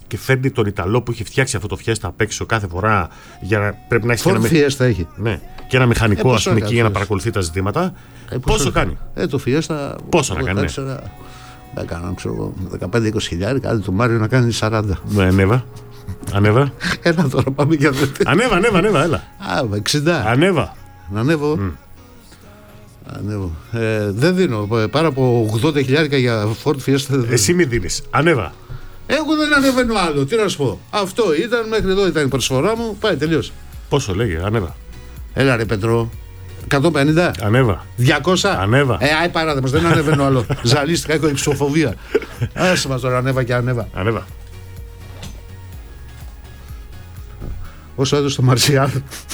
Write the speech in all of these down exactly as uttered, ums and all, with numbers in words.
και φέρνει τον Ιταλό που έχει φτιάξει αυτό το Fiesta απ' έξω κάθε φορά για να πρέπει να έχει Ford ένα, Fiesta έχει. Ναι, και ένα μηχανικό Ε, ας πούμε εκεί για να αυτός. παρακολουθεί τα ζητήματα. Ε, πόσο πόσο κάνει? Ε, το Fiesta. Πόσο να κάνει, ναι. Δεν κάνω, ξέρω εγώ, δεκαπέντε είκοσι χιλιάδες, άντε το Μάριο να κάνει σαράντα. Ναι, ανέβα. Ανέβα. Έλα τώρα πάμε για δεύτερη. Ανέβα, ανέβα, ανέβα, έλα. Α, εξήντα. Ανέβα. Να ανέβω. Mm. Ανέβω. Ε, δεν δίνω. Πάρα από ογδόντα χιλιάδες για Ford Fiesta. Δεν δίνω. Εσύ μην δίνεις. Ανέβα. Εγώ δεν ανεβαίνω άλλο. Τι να σου πω. Αυτό ήταν μέχρι εδώ, ήταν η προσφορά μου. Πάει, τελείωσε. Πόσο λέγε, ανέβα. Έλα ρε Πετρό. εκατόν πενήντα. Ανέβα. διακόσια. Ανέβα. Ε, άι παράδειγμα, δεν ανεβαίνω άλλο. Ζαλίστηκα, έχω υψοφοβία. Άσε μας τώρα, ανέβα και ανέβα. Ανέβα. Όσο έδωσε το Μαρσιάλ.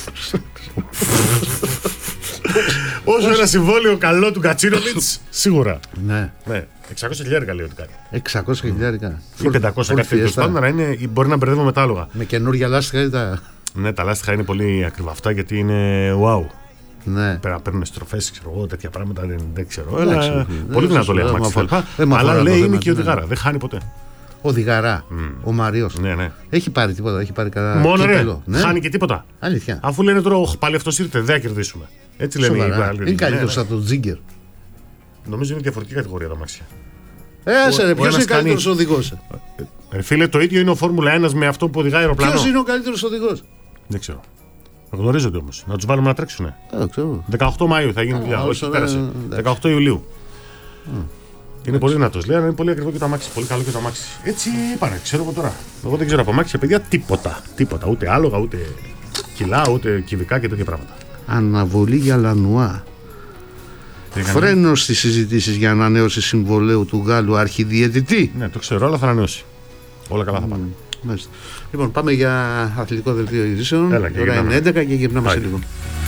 Όσο ένα συμβόλαιο καλό του Κατσίνοβιτς, σίγουρα. Ναι. Ναι, εξακόσια χιλιάρικα λέει ότι κάνει. εξακόσια χιλιάρικα. Ή πεντακόσια κάτι τέλος πάντων, να είναι, μπορεί να μπερδεύω με τα άλογα. Με καινούργια λάστιχα ή τα. Ναι, τα λάστιχα είναι πολύ ακριβά αυτά γιατί είναι wow. Ναι. Πρέπει να παίρνουν στροφές, ξέρω εγώ, τέτοια πράγματα δεν, δεν ξέρω. Εντάξει, Αλλά, δεν πολύ σας δυνατό λέει λέω, αμάξι μα κτλ. δεν μ' αφορά Αλλά το λέει θέμα, είναι και ναι. οδηγάρα, δεν χάνει ποτέ. Οδηγαρά. Ο Μαριος. Ναι, ναι. Έχει πάρει τίποτα, έχει πάρει κανένα. Μόνο ρε, κύπελο. Ναι. χάνει και τίποτα. Αλήθεια. Αφού λένε τώρα, «Ωχ, πάλι αυτός ήρθε, δεν θα κερδίσουμε». Έτσι λένε οι Σοβαρά. άλλοι. Είναι Ναι, καλύτερο ναι. από τον Τζίγκερ. Νομίζω είναι διαφορετική κατηγορία τα αμάξια. Ε, άσε ρε, Ο ποιο είναι ένας καλύτερο κάνει- οδηγό. Ρε φίλε, το ίδιο είναι ο Φόρμουλα ένα με αυτό που οδηγάει αεροπλάνο. Ποιο είναι ο καλύτερο οδηγό. Δεν ξέρω. Γνωρίζονται όμως. Να τους βάλουμε να τρέξουνε. Δεν το ξέρω. δεκαοκτώ Μαΐου θα γίνει δουλειά. Α, Όχι, όσο πέρασε. δεν- εντάξει. δεκαοκτώ Ιουλίου. Είναι πολύ δυνατός. Λέει, αλλά είναι πολύ ακριβό και το αμάξι. Πολύ καλό και το αμάξι. Έτσι είπανε, ξέρω εγώ τώρα. Εγώ δεν ξέρω από αμάξια, παιδιά, τίποτα. Τίποτα. Ούτε άλογα, ούτε κιλά, ούτε κυβικά και τέτοια πράγματα. Αναβολή για Λανουά. Τι έκανε? Φρένο στις συζητήσεις για ανανέωση συμβολέου του Γάλλου αρχιδιαιτητή. Ναι, το ξέρω, αλλά θα ανανεώσει. Όλα καλά θα πάνε. Μάλιστα. Λοιπόν, πάμε για αθλητικό δελτίο ειδήσεων. Έλα, και Τώρα γυρνάμε. είναι έντεκα και γυρνάμε Πάει. σε λίγο.